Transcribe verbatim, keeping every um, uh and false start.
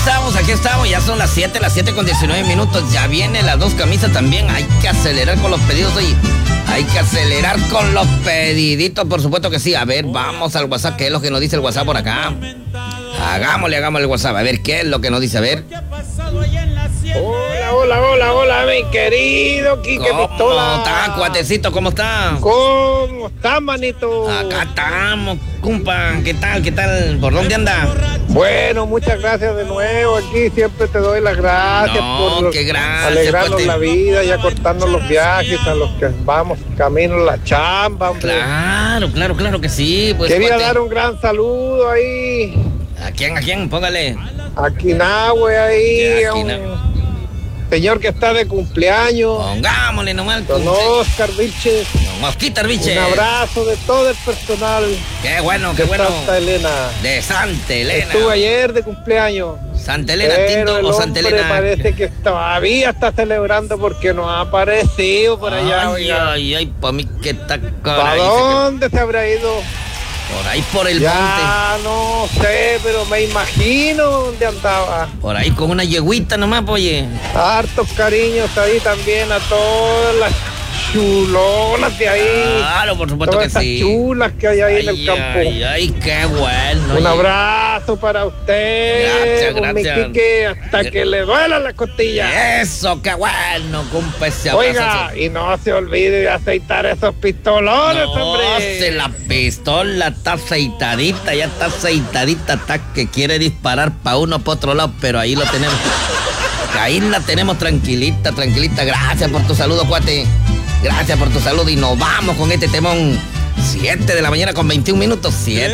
Estamos, aquí estamos, ya son las siete, las siete con diecinueve minutos, ya vienen las dos camisas también, hay que acelerar con los pedidos, oye, hay que acelerar con los pediditos, por supuesto que sí. A ver, vamos al WhatsApp, ¿qué es lo que nos dice el WhatsApp por acá? Hagámosle, hagámosle el WhatsApp, a ver, ¿qué es lo que nos dice? A ver. Hola, hola, hola, hola, mi querido Quique ¿Cómo Pistola. está, cuatecito? ¿Cómo está? ¿Cómo está, manito? Acá estamos, compa, ¿qué tal, qué tal? ¿Por dónde anda? Bueno, muchas gracias de nuevo. Aquí siempre te doy las gracias No, por qué gracias, alegrarnos cuate. la vida y acortarnos los viajes a los que vamos camino a la chamba, hombre. Claro, claro, claro que sí. Pues, Quería cuate. dar un gran saludo ahí ¿A quién, a quién? Póngale. a Quinahue, ahí, ¿Qué, a a un Quinahue? señor que está de cumpleaños, Pongámosle nomás. don Oscar Vilches. Don Osquitar Biche. Un abrazo de todo el personal Qué bueno, qué de bueno. Santa Elena. De Santa Elena. Estuve ayer de cumpleaños. Santa Elena, Pero Tinto el o Santa hombre Elena. parece que todavía está celebrando porque no ha aparecido por allá. Ay, oiga. ay, ay, pa' mí que está ¿Para cara. Dice dónde se habrá ido? que Por ahí por el monte. Ya no sé, pero me imagino dónde andaba. Por ahí con una yeguita nomás, pues, oye. Hartos cariños ahí también a todas las chulonas de ahí. Claro, por supuesto Todas que esas sí. chulas que hay ahí en el Ay, campo. ay, ay, qué bueno. Un oye. abrazo para usted, Gracias, don mi gracias. Quique, hasta que le duela la costilla. Eso, qué bueno, compa, ese abrazo. Oiga, y no se olvide de aceitar esos pistolones, No, hombre. se la pistola está aceitadita, ya está aceitadita, está que quiere disparar para uno para otro lado, pero ahí lo tenemos. Ahí la tenemos tranquilita, tranquilita. Gracias por tu saludo, cuate. Gracias por tu saludo y nos vamos con este temón. siete de la mañana con veintiún minutos. siete